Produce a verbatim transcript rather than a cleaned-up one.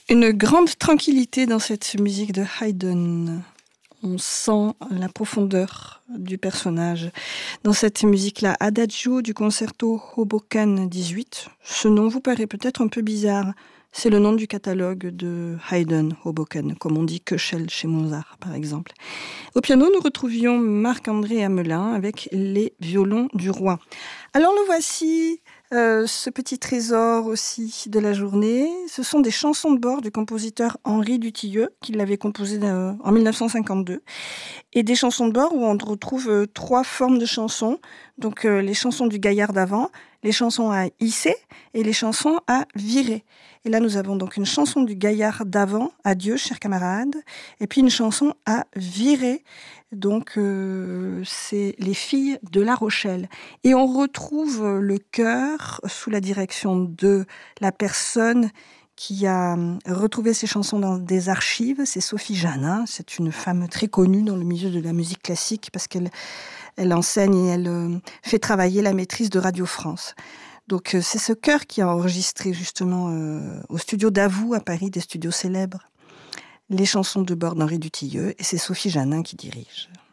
Une grande tranquillité dans cette musique de Haydn. On sent la profondeur du personnage. Dans cette musique-là, Adagio du concerto Hoboken dix-huit, ce nom vous paraît peut-être un peu bizarre. C'est le nom du catalogue de Haydn, Hoboken, comme on dit Köchel chez Mozart, par exemple. Au piano, nous retrouvions Marc-André Hamelin avec les violons du roi. Alors le voici, euh, ce petit trésor aussi de la journée. Ce sont des chansons de bord du compositeur Henri Dutilleux, qui l'avait composé euh, en mille neuf cent cinquante-deux. Et des chansons de bord où on retrouve euh, trois formes de chansons. Donc euh, les chansons du gaillard d'avant, les chansons à hisser et les chansons à virer. Et là, nous avons donc une chanson du gaillard d'avant, Adieu, chers camarades, et puis une chanson à virer. Donc, euh, c'est les filles de La Rochelle. Et on retrouve le chœur sous la direction de la personne qui a retrouvé ces chansons dans des archives. C'est Sophie Janin. C'est une femme très connue dans le milieu de la musique classique parce qu'elle elle enseigne et elle euh, fait travailler la maîtrise de Radio France. Donc, euh, c'est ce chœur qui a enregistré justement euh, au studio Davout à Paris, des studios célèbres, les chansons de bord d'Henri Dutilleux, et c'est Sophie Janin qui dirige.